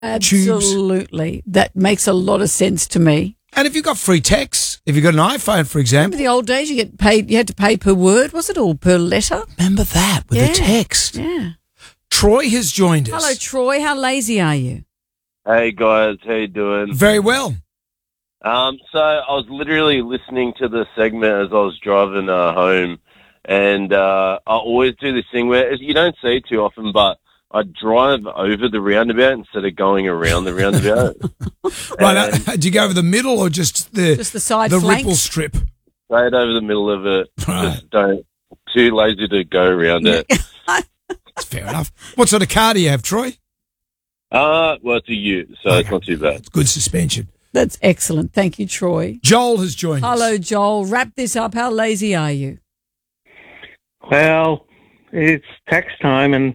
tubes. Absolutely. That makes a lot of sense to me. And if you've got free text, if you've got an iPhone, for example. Remember the old days you had to pay per word, was it, or per letter? Remember that with the text. Yeah. Troy has joined us. Hello, Troy. How lazy are you? Hey guys, how you doing? Very well. So I was literally listening to the segment as I was driving home, and I always do this thing where you don't see it too often, but I drive over the roundabout instead of going around the roundabout. Right, do you go over the middle or just the side the flanks? ripple strip? Straight over the middle of it. Right. Just don't. Too lazy to go around it. That's fair enough. What sort of car do you have, Troy? Well, it's a Ute, so it's not too bad. It's good suspension. That's excellent. Thank you, Troy. Joel has joined us. Hello, Joel. Wrap this up. How lazy are you? Well, it's tax time, and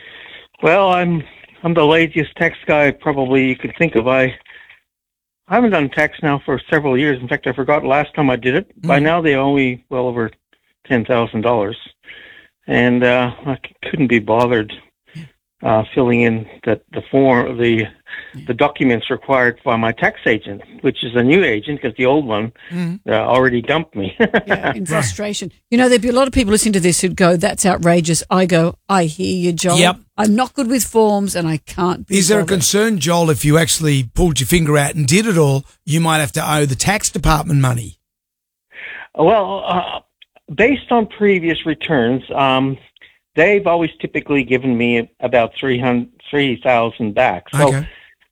I'm the laziest tax guy probably you could think of. I haven't done tax now for several years. In fact, I forgot last time I did it. By now, they owe me well over $10,000, and I couldn't be bothered filling in the documents required by my tax agent, which is a new agent because the old one already dumped me. In frustration. You know, there'd be a lot of people listening to this who'd go, that's outrageous. I go, I hear you, Joel. Yep. I'm not good with forms and I can't be Is there a bothered. concern, Joel, if you actually pulled your finger out and did it all, you might have to owe the tax department money? Well, based on previous returns, they've always typically given me about $3,000 back. So Okay.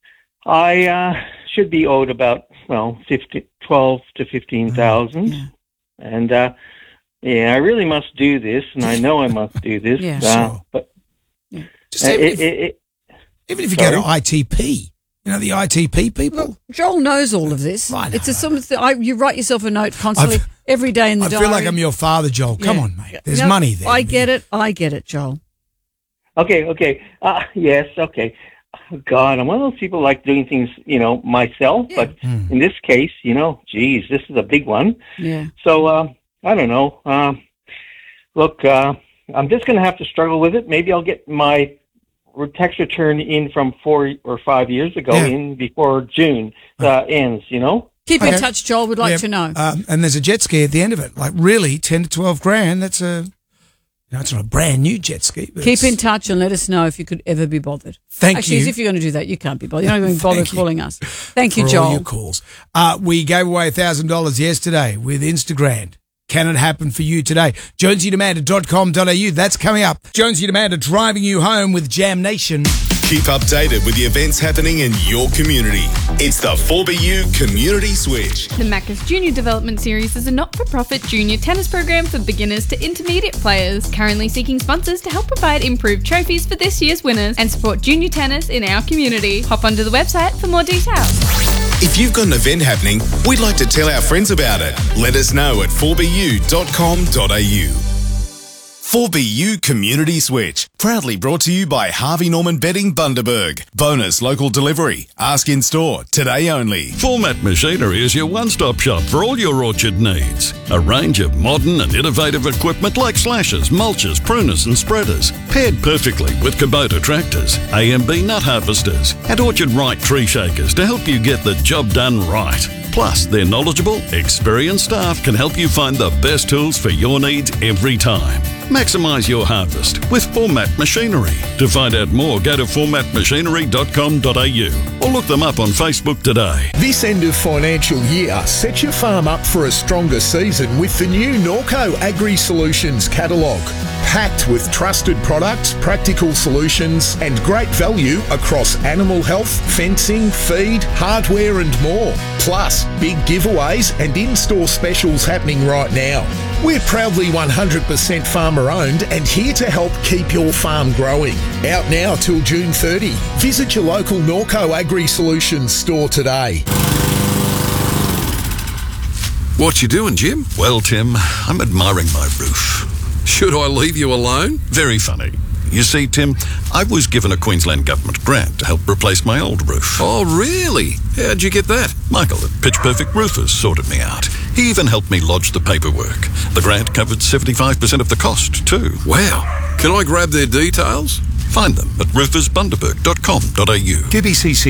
I should be owed about, $12,000 to $15,000. And, I really must do this, and I know I must do this. Yeah, sure. But Just even if you go to ITP, you know, the ITP people. Look, Joel knows all of this. I know. It's you write yourself a note constantly, every day in the I diary. feel like I'm your father, Joel. Come on, mate. There's money there. I get it, Joel. Okay. Yes, okay. God, I'm one of those people like doing things, myself. Yeah. But in this case, geez, this is a big one. Yeah. So, I don't know. Look, I'm just going to have to struggle with it. Maybe I'll get my tax return in from 4 or 5 years ago in before June ends, Keep Okay. in touch, Joel. We'd like to know. And there's a jet ski at the end of it. Like really, 10 to 12 grand. That's it's not a brand new jet ski. But Keep in touch and let us know if you could ever be bothered. Actually, as if you're going to do that, you can't be bothered. You're not even bother Thank you. calling us. Thank you, for Joel. all your calls. We gave away $1,000 yesterday with Instagram. Can it happen for you today? JonesyDemanda.com.au. That's coming up. Jonesy Demanda driving you home with Jam Nation. Keep updated with the events happening in your community. It's the 4BU Community Switch. The Macca's Junior Development Series is a not-for-profit junior tennis program for beginners to intermediate players, currently seeking sponsors to help provide improved trophies for this year's winners and support junior tennis in our community. Hop onto the website for more details. If you've got an event happening, we'd like to tell our friends about it. Let us know at 4bu.com.au. 4BU Community Switch. Proudly brought to you by Harvey Norman Bedding Bundaberg. Bonus local delivery. Ask in store. Today only. Format Machinery is your one-stop shop for all your orchard needs. A range of modern and innovative equipment like slashers, mulchers, pruners and spreaders. Paired perfectly with Kubota tractors, AMB nut harvesters and Orchard Right tree shakers to help you get the job done right. Plus, their knowledgeable, experienced staff can help you find the best tools for your needs every time. Maximise your harvest with Format Machinery. To find out more, go to formatmachinery.com.au or look them up on Facebook today. This end of financial year, set your farm up for a stronger season with the new Norco Agri Solutions catalogue. Packed with trusted products, practical solutions and great value across animal health, fencing, feed, hardware and more. Plus, big giveaways and in-store specials happening right now. We're proudly 100% farmer owned and here to help keep your farm growing. Out now till June 30. Visit your local Norco Agri Solutions store today. What you doing, Jim? Well, Tim, I'm admiring my roof. Should I leave you alone? Very funny. You see, Tim, I was given a Queensland Government grant to help replace my old roof. Oh, really? How'd you get that? Michael at Pitch Perfect Roofers sorted me out. He even helped me lodge the paperwork. The grant covered 75% of the cost, too. Wow. Can I grab their details? Find them at rufusbundaberg.com.au. QBCC